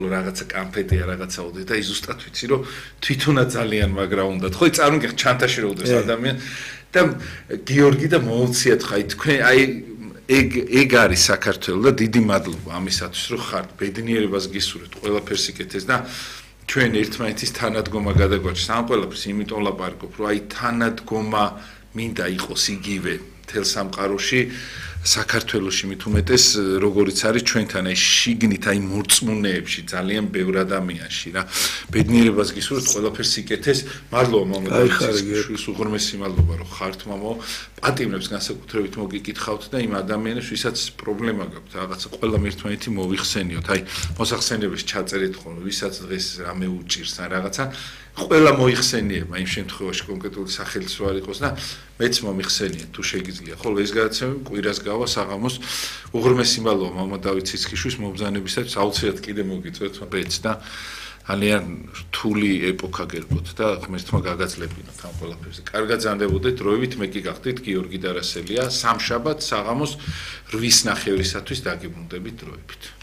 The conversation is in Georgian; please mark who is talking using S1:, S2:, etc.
S1: რაღაცა კამფეტია რაღაცა ოდე და ზუსტად ვიცი რომ თვითონაც ძალიან მაგრა უნდა ხო წარმოგიდგენთ ჩანთაში რო უდეს ადამიანი და გიორგი და მოუციათ ხა თქვენ აი ეგ არის საქართველო და დიდი მადლობა ამისათვის რომ ხართ ბედნიერებას გისურვებთ ყველაფერს იკეთეს და ჩვენ ერთმანეთის თანადგომა გადაგვაჭრს ამ ყველაფერს იმიტომ ლაპარაკობ რომ აი თანადგომა მინდა იყოს იგივე მთელ სამყაროში საქართველოში მით უმეტეს როგორიც არის ჩვენთან აი შიგნით აი მორწმუნეებში ძალიან ბევრ ადამიანში რა ბედნიერებას გისურვებთ ყველაფერს იკეთეს მადლობა მამა შვილს უღრმესი მადლობა რომ ხართ მამო პატიმრებს განსაკუთრებით მოგიკითხავთ და იმ ადამიანებს ვისაც პრობლემა გაქვთ რაღაცა ყველამ ერთმანეთი მოიხსენიოთ აი მოსახსენებელს ჩაწერეთ ხოლმე ვისაც დღეს რამე უჭირს ან რაღაცა ყველა მოიხსენიება იმ შემთხვევაში კონკრეტული სახელიც რო არ იყოს და მეც მომიხსენიეთ თუ შეგიძლია ხოლმე ეს გადაცემა კვირას გავა საღამოს უღრმესი მადლობა მამა დავით ციცქიშვილს მომბრძანებისათვის აუცილებლად კიდე მოგიწევთ რეც და ძალიან რთული ეპოქა გერბოთ და ღმერთმა გაგაძლებინოთ ამ ყველაფერზე კარგად ზანდებოდეთ დროებით მე კი გახდით გიორგი დარასელია სამშაბათ საღამოს 8:09-ისათვის დაგიბრუნდებით დროებით